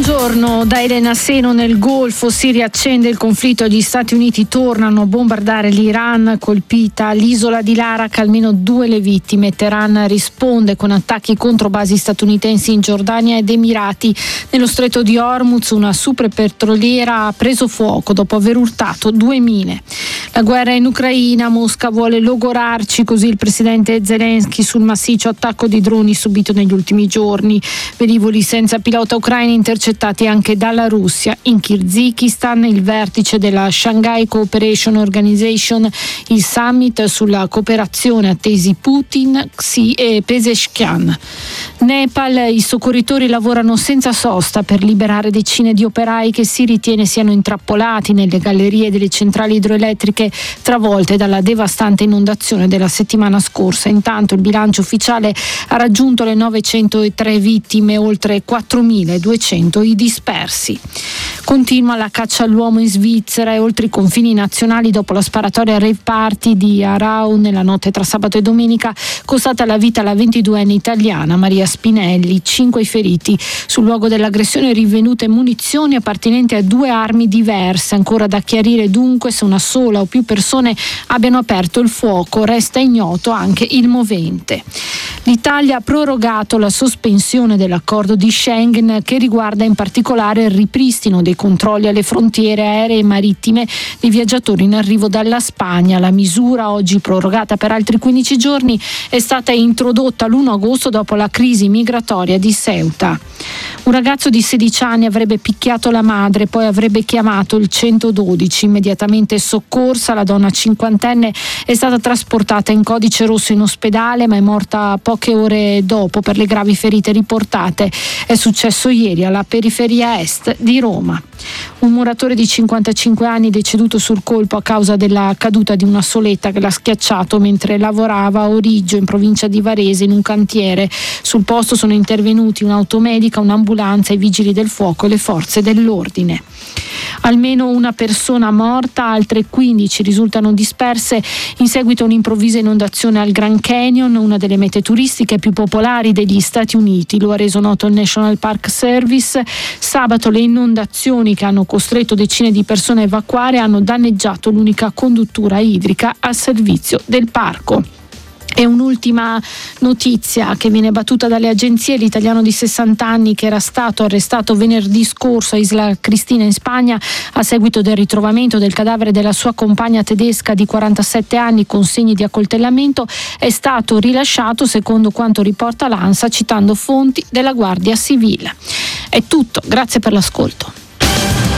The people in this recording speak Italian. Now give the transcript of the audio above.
Buongiorno, da Elena Seno. Nel Golfo si riaccende il conflitto, gli Stati Uniti tornano a bombardare l'Iran, colpita l'isola di Larak, almeno 2 le vittime. Teheran risponde con attacchi contro basi statunitensi in Giordania ed Emirati. Nello stretto di Hormuz una superpetroliera ha preso fuoco dopo aver urtato 2 mine. La guerra in Ucraina, Mosca vuole logorarci, così il presidente Zelensky sul massiccio attacco di droni subito negli ultimi giorni. Velivoli senza pilota ucraini intercettati anche dalla Russia. In Kirghizistan il vertice della Shanghai Cooperation Organization, il summit sulla cooperazione attesi Putin, Xi e Pezeshkian. Nepal, i soccorritori lavorano senza sosta per liberare decine di operai che si ritiene siano intrappolati nelle gallerie delle centrali idroelettriche travolte dalla devastante inondazione della settimana scorsa. Intanto il bilancio ufficiale ha raggiunto le 903 vittime, oltre 4.200 i dispersi. Continua la caccia all'uomo in Svizzera e oltre i confini nazionali dopo la sparatoria rave party di Aarau nella notte tra sabato e domenica, costata la vita alla 22enne italiana Maria Spinelli. 5 i feriti. Sul luogo dell'aggressione rinvenute munizioni appartenenti a 2 armi diverse. Ancora da chiarire dunque se una sola o più persone abbiano aperto il fuoco. Resta ignoto anche il movente. L'Italia ha prorogato la sospensione dell'accordo di Schengen, che riguarda in particolare il ripristino dei controlli alle frontiere aeree e marittime dei viaggiatori in arrivo dalla Spagna. La misura, oggi prorogata per altri 15 giorni, è stata introdotta l'1 agosto dopo la crisi migratoria di Ceuta. Un ragazzo di 16 anni avrebbe picchiato la madre, poi avrebbe chiamato il 112. Immediatamente soccorsa, la donna cinquantenne è stata trasportata in codice rosso in ospedale, ma è morta poche ore dopo per le gravi ferite riportate. È successo ieri alla periferia est di Roma. Un muratore di 55 anni deceduto sul colpo a causa della caduta di una soletta che l'ha schiacciato mentre lavorava a Origgio, in provincia di Varese, in un cantiere. Sul posto sono intervenuti un'automedica, un'ambulanza, i vigili del fuoco e le forze dell'ordine. Almeno una persona morta, altre 15 risultano disperse in seguito a un'improvvisa inondazione al Grand Canyon, una delle mete turistiche più popolari degli Stati Uniti. Lo ha reso noto il National Park Service. Sabato le inondazioni che hanno costretto decine di persone a evacuare hanno danneggiato l'unica conduttura idrica al servizio del parco. E un'ultima notizia che viene battuta dalle agenzie: l'italiano di 60 anni che era stato arrestato venerdì scorso a Isla Cristina in Spagna a seguito del ritrovamento del cadavere della sua compagna tedesca di 47 anni con segni di accoltellamento è stato rilasciato, secondo quanto riporta l'ANSA citando fonti della Guardia Civile. È tutto, grazie per l'ascolto.